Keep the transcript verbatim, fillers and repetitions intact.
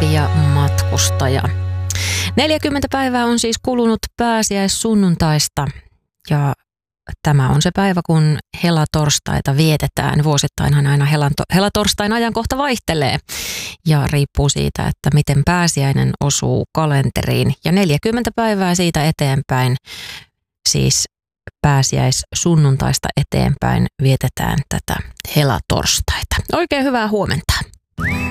ja matkustaja. neljäkymmentä päivää on siis kulunut pääsiäissunnuntaista ja tämä on se päivä, kun helatorstaita vietetään. Vuosittainhan aina helatorstain ajankohta vaihtelee ja riippuu siitä, että miten pääsiäinen osuu kalenteriin. Ja neljäkymmentä päivää siitä eteenpäin, siis pääsiäissunnuntaista eteenpäin, vietetään tätä helatorstaita. Oikein hyvää huomenta.